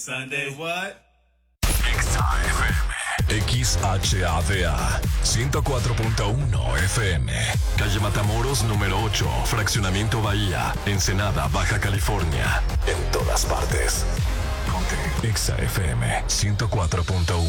Sunday what? XHADA 104.1 FM, calle Matamoros número 8, Fraccionamiento Bahía, Ensenada, Baja California. En todas partes. Ponte XFM 104.1.